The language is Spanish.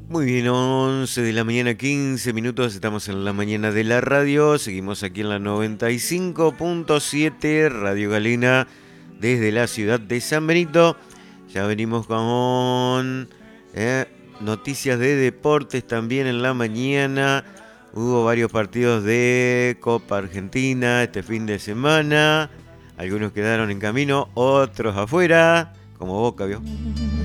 Muy bien, 11 de la mañana, 15 minutos, estamos en la mañana de la radio, seguimos aquí en la 95.7 Radio Galena desde la ciudad de San Benito. Ya venimos con noticias de deportes también en la mañana. Hubo varios partidos de Copa Argentina este fin de semana. Algunos quedaron en camino, otros afuera, como Boca, ¿vio?